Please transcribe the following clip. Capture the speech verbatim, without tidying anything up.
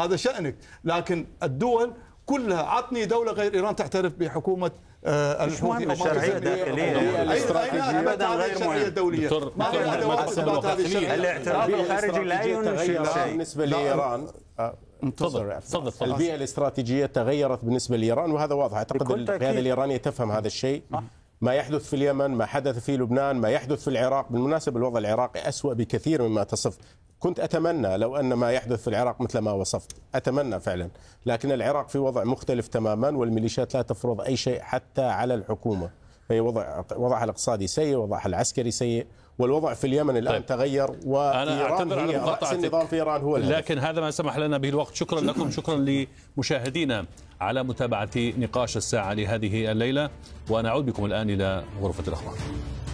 هذا شأنك. لكن الدول كلها، عطني دولة غير إيران تعترف بحكومة الحوثي. الشرعية الداخلية الشرعية الدولية، الاعتراف الخارجي لا ينشئ شيء بالنسبة لإيران. البيئة الاستراتيجية تغيرت بالنسبة لإيران، وهذا واضح. أعتقد القيادة الإيرانية تفهم هذا الشيء. ما يحدث في اليمن، ما حدث في لبنان، ما يحدث في العراق. بالمناسبة الوضع العراقي أسوأ بكثير مما تصف. كنت أتمنى لو أن ما يحدث في العراق مثل ما وصفت، أتمنى فعلا، لكن العراق في وضع مختلف تماما، والميليشيات لا تفرض أي شيء حتى على الحكومة. فهي وضع وضعها الاقتصادي سيء، وضعها العسكري سيء، والوضع في اليمن الآن طيب. تغير، وإيران هي رأس النظام في إيران هو الهدف. لكن هذا ما سمح لنا به الوقت. شكرا لكم، شكرا لمشاهدينا على متابعة نقاش الساعة لهذه الليلة، ونعود بكم الآن إلى غرفة الأخبار.